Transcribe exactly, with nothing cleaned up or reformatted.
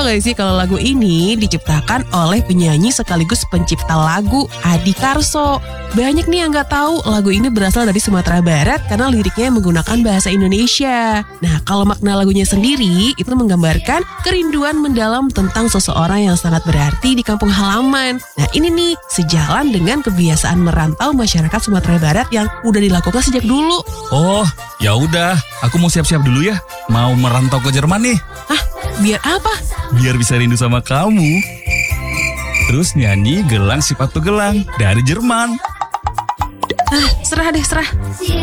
gak sih kalau lagu ini diciptakan oleh penyanyi sekaligus pencipta lagu Adi Karso. Banyak nih yang gak tahu lagu ini berasal dari Sumatera Barat karena liriknya menggunakan bahasa Indonesia. Nah, kalau makna lagunya sendiri itu menggambarkan kerinduan mendalam tentang seseorang yang sangat berarti di kampung halaman. Nah, ini nih sejalan dengan kebiasaan merantau masyarakat Sumatera Barat yang udah dilakukan sejak dulu. Oh, ya udah, aku mau siap-siap dulu ya. Mau merantau ke Jerman nih. Hah? Biar apa? Biar bisa rindu sama kamu. Terus nyanyi Gelang Si Patu Gelang dari Jerman. Ah, serah deh, serah.